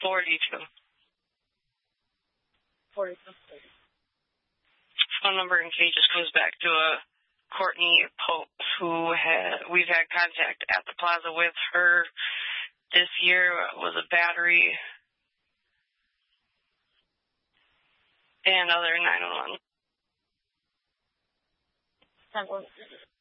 42. 42. Phone number in case just goes back to a Courtney Pope, who we've had contact at the plaza with her this year. Was a battery and other 911.